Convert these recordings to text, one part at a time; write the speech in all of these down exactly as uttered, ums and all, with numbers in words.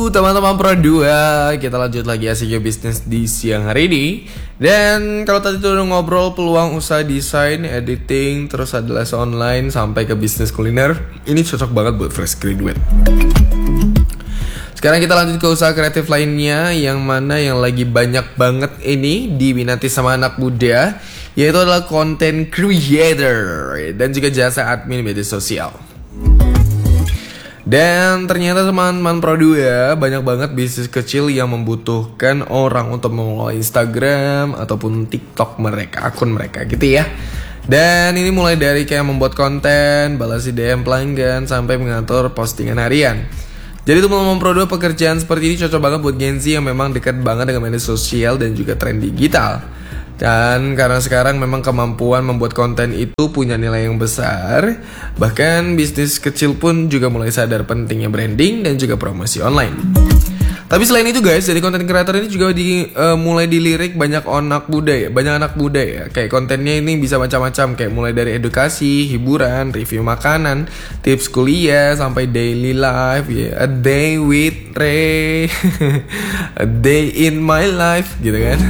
teman-teman Pro dua, kita lanjut lagi asiknya bisnis di siang hari ini. Dan kalau tadi tuh udah ngobrol peluang usaha desain, editing, terus ada les online sampai ke bisnis kuliner, ini cocok banget buat fresh graduate. Sekarang kita lanjut ke usaha kreatif lainnya, yang mana yang lagi banyak banget ini diminati sama anak muda, yaitu adalah content creator dan juga jasa admin media sosial. Dan ternyata teman-teman Pro dua, banyak banget bisnis kecil yang membutuhkan orang untuk mengelola Instagram ataupun TikTok mereka, akun mereka gitu ya. Dan ini mulai dari kayak membuat konten, balas D M pelanggan, sampai mengatur postingan harian. Jadi teman-teman Pro dua, pekerjaan seperti ini cocok banget buat Gen Z yang memang dekat banget dengan media sosial dan juga tren digital. Dan karena sekarang memang kemampuan membuat konten itu punya nilai yang besar, bahkan bisnis kecil pun juga mulai sadar pentingnya branding dan juga promosi online. Tapi selain itu guys, jadi konten kreator ini juga di, uh, mulai dilirik banyak anak muda ya, banyak anak muda ya. Kayak kontennya ini bisa macam-macam, kayak mulai dari edukasi, hiburan, review makanan, tips kuliah, sampai daily life ya, a day with Ray, a day in my life gitu kan.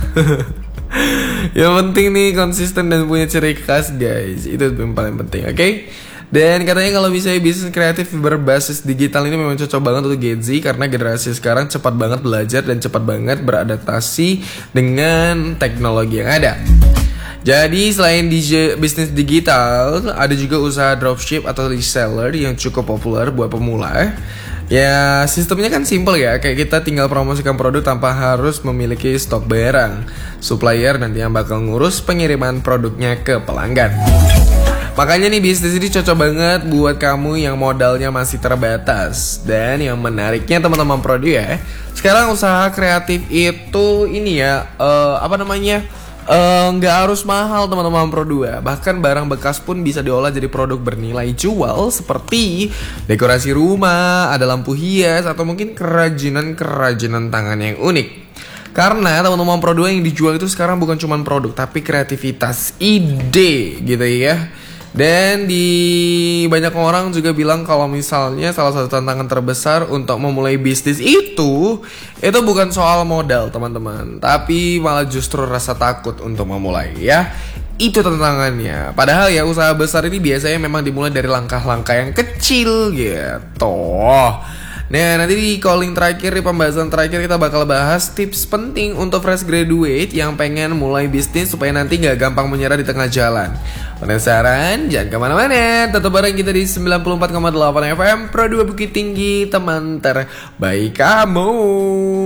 Yang penting nih konsisten dan punya ciri khas guys, itu yang paling penting, oke? Okay? Dan katanya kalau bisa bisnis kreatif berbasis digital ini memang cocok banget untuk Gen Z, karena generasi sekarang cepat banget belajar dan cepat banget beradaptasi dengan teknologi yang ada. Jadi selain di bisnis digital, ada juga usaha dropship atau reseller yang cukup populer buat pemula. Ya sistemnya kan simple ya, kayak kita tinggal promosikan produk tanpa harus memiliki stok barang. Supplier nanti yang bakal ngurus pengiriman produknya ke pelanggan. Makanya nih bisnis ini cocok banget buat kamu yang modalnya masih terbatas. Dan yang menariknya teman-teman Pro dua ya, sekarang usaha kreatif itu ini ya, uh, apa namanya, nggak uh, harus mahal teman-teman Pro dua. Bahkan barang bekas pun bisa diolah jadi produk bernilai jual, seperti dekorasi rumah, ada lampu hias, atau mungkin kerajinan-kerajinan tangan yang unik. Karena teman-teman Pro dua yang dijual itu sekarang bukan cuma produk, tapi kreativitas, ide gitu ya. Dan di banyak orang juga bilang kalau misalnya salah satu tantangan terbesar untuk memulai bisnis itu Itu bukan soal modal teman-teman, tapi malah justru rasa takut untuk memulai ya. Itu tantangannya. Padahal ya usaha besar ini biasanya memang dimulai dari langkah-langkah yang kecil gitu. Nah nanti di calling terakhir, di pembahasan terakhir kita bakal bahas tips penting untuk fresh graduate yang pengen mulai bisnis supaya nanti gak gampang menyerah di tengah jalan. Penasaran? Jangan kemana-mana, tetap bareng kita di sembilan puluh empat koma delapan F M Pro dua Bukit Tinggi, teman terbaik kamu.